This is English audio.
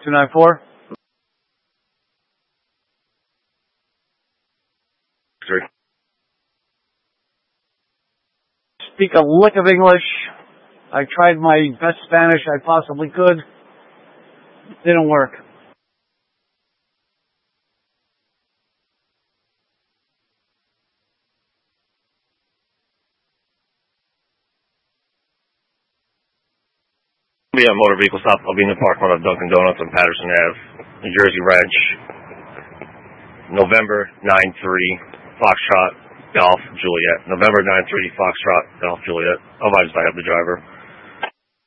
294. Speak a lick of English. I tried my best Spanish I possibly could. Didn't work. Be a motor vehicle stop. I'll be in the parking lot of Dunkin' Donuts on Patterson Ave, New Jersey Ranch, November 9-3, Foxtrot, Golf, Juliet. November 9-3, Foxtrot, Golf, Juliet. Otherwise, I have the driver.